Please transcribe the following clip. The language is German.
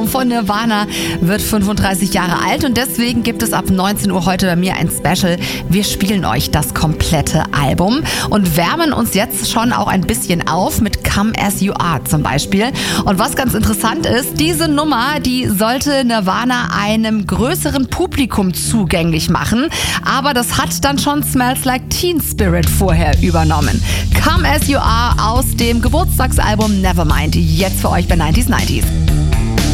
Von Nirvana wird 35 Jahre alt und deswegen gibt es ab 19 Uhr heute bei mir ein Special. Wir spielen euch das komplette Album und wärmen uns jetzt schon auch ein bisschen auf mit Come As You Are zum Beispiel. Und was ganz interessant ist, diese Nummer, die sollte Nirvana einem größeren Publikum zugänglich machen, aber das hat dann schon Smells Like Teen Spirit vorher übernommen. Come As You Are aus dem Geburtstagsalbum Nevermind, jetzt für euch bei 90s 90s.